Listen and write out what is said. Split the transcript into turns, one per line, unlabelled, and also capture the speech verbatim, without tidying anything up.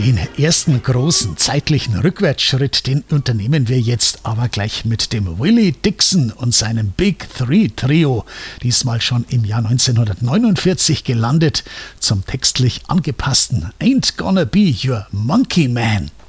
Den ersten großen zeitlichen Rückwärtsschritt, den unternehmen wir jetzt aber gleich mit dem Willie Dixon und seinem Big Three Trio, diesmal schon im Jahr neunzehnhundertneunundvierzig gelandet, zum textlich angepassten Ain't Gonna Be Your Monkey Man.